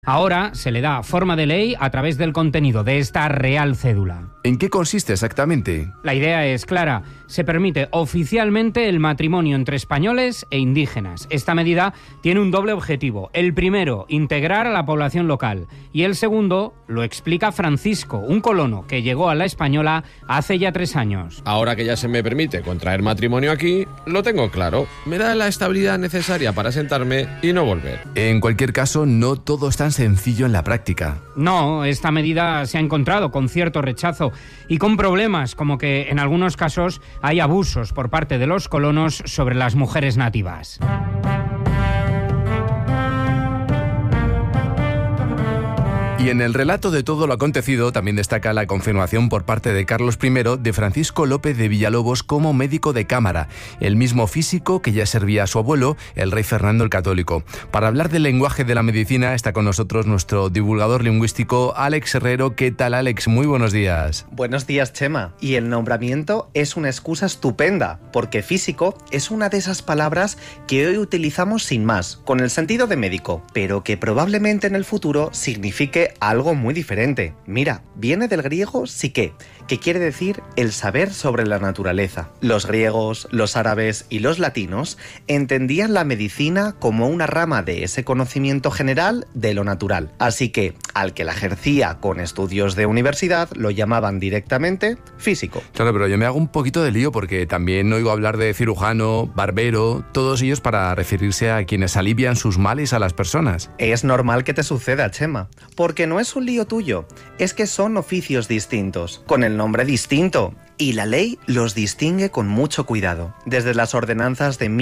Ahora se le da forma de ley a través del contenido de esta Real Cédula. ¿En qué consiste exactamente? La idea es clara. Se permite oficialmente el matrimonio entre españoles e indígenas. Esta medida tiene un doble objetivo. El primero, integrar a la población local. Y el segundo, lo explica Francisco, un colono que llegó a la Española hace ya 3 años. Ahora que ya se me permite contraer matrimonio aquí, lo tengo claro. Me da la estabilidad necesaria para sentarme y no volver. En cualquier caso, no todo es tan sencillo en la práctica. No, esta medida se ha encontrado con cierto rechazo y con problemas, como que en algunos casos hay abusos por parte de los colonos sobre las mujeres nativas. Y en el relato de todo lo acontecido también destaca la confirmación por parte de Carlos I de Francisco López de Villalobos como médico de cámara, el mismo físico que ya servía a su abuelo, el rey Fernando el Católico. Para hablar del lenguaje de la medicina está con nosotros nuestro divulgador lingüístico Alex Herrero. ¿Qué tal, Alex? Muy buenos días. Buenos días, Chema. Y el nombramiento es una excusa estupenda, porque físico es una de esas palabras que hoy utilizamos sin más, con el sentido de médico, pero que probablemente en el futuro signifique algo muy diferente. Mira, viene del griego psique, que quiere decir el saber sobre la naturaleza. Los griegos, los árabes y los latinos entendían la medicina como una rama de ese conocimiento general de lo natural. Así que, al que la ejercía con estudios de universidad, lo llamaban directamente físico. Claro, pero yo me hago un poquito de lío porque también oigo hablar de cirujano, barbero, todos ellos para referirse a quienes alivian sus males a las personas. Es normal que te suceda, Chema, porque no es un lío tuyo, es que son oficios distintos, con el nombre distinto, y la ley los distingue con mucho cuidado. Desde las ordenanzas de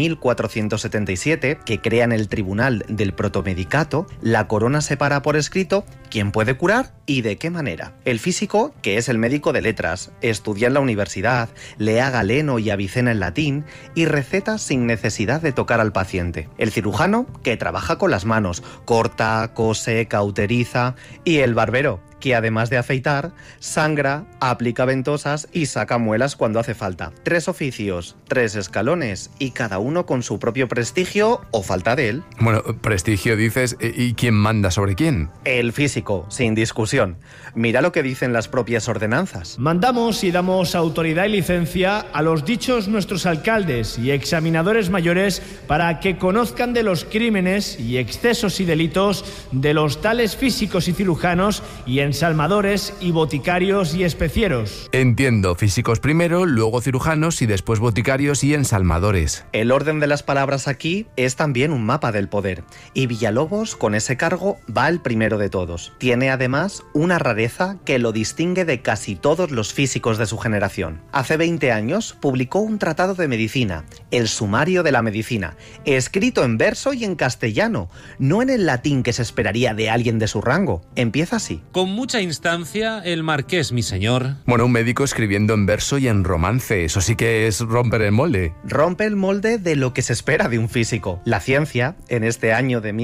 1477, que crean el Tribunal del Protomedicato, la corona separa por escrito quién puede curar y de qué manera. El físico, que es el médico de letras, estudia en la universidad, lea Galeno y Avicena en latín y receta sin necesidad de tocar al paciente. El cirujano, que trabaja con las manos, corta, cose, cauteriza, y el barbero, que además de afeitar, sangra, aplica ventosas y saca muelas cuando hace falta. 3 oficios, 3 escalones y cada uno con su propio prestigio o falta de él. Bueno, prestigio dices, ¿y quién manda sobre quién? El físico, sin discusión. Mira lo que dicen las propias ordenanzas. Mandamos y damos autoridad y licencia a los dichos nuestros alcaldes y examinadores mayores para que conozcan de los crímenes y excesos y delitos de los tales físicos y cirujanos y ensalmadores y boticarios y especieros. Entiendo, físicos primero, luego cirujanos y después boticarios y ensalmadores. El orden de las palabras aquí es también un mapa del poder, y Villalobos con ese cargo va el primero de todos. Tiene además una rareza que lo distingue de casi todos los físicos de su generación. Hace 20 años publicó un tratado de medicina, el Sumario de la Medicina, escrito en verso y en castellano, no en el latín que se esperaría de alguien de su rango. Empieza así. Con mucha instancia, el marqués, mi señor. Bueno, un médico escribiendo en verso y en romance, eso sí que es romper el molde. Rompe el molde de lo que se espera de un físico. La ciencia, en este año de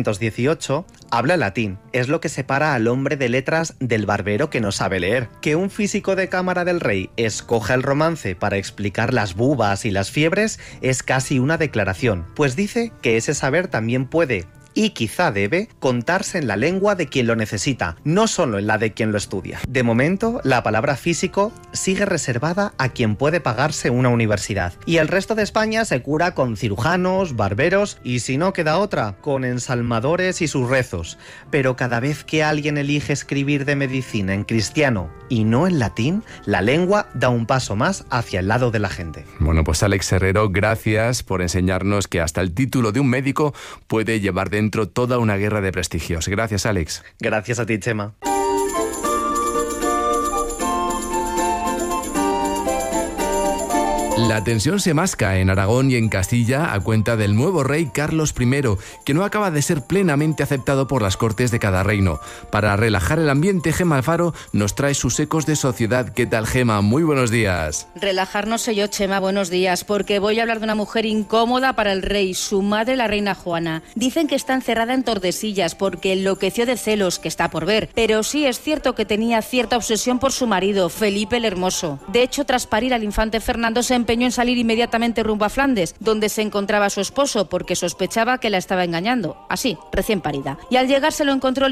1518, habla latín. Es lo que separa al hombre de letras del barbero que no sabe leer. Que un físico de cámara del rey escoja el romance para explicar las bubas y las fiebres es casi una declaración, pues dice que ese saber también puede y quizá debe contarse en la lengua de quien lo necesita, no solo en la de quien lo estudia. De momento, la palabra físico sigue reservada a quien puede pagarse una universidad, y el resto de España se cura con cirujanos, barberos y, si no queda otra, con ensalmadores y sus rezos. Pero cada vez que alguien elige escribir de medicina en cristiano y no en latín, la lengua da un paso más hacia el lado de la gente. Bueno, pues Alex Herrero, gracias por enseñarnos que hasta el título de un médico puede llevar dentro toda una guerra de prestigios. Gracias, Alex. Gracias a ti, Chema. La tensión se masca en Aragón y en Castilla a cuenta del nuevo rey Carlos I, que no acaba de ser plenamente aceptado por las cortes de cada reino. Para relajar el ambiente, Gema Alfaro nos trae sus ecos de sociedad. ¿Qué tal, Gema? Muy buenos días. Relajar no sé yo, Chema, buenos días, porque voy a hablar de una mujer incómoda para el rey, su madre, la reina Juana. Dicen que está encerrada en Tordesillas porque enloqueció de celos, que está por ver. Pero sí es cierto que tenía cierta obsesión por su marido, Felipe el Hermoso. De hecho, tras parir al infante Fernando, se empeñó en salir inmediatamente rumbo a Flandes, donde se encontraba su esposo, porque sospechaba que la estaba engañando, así, recién parida. Y al llegar se lo encontró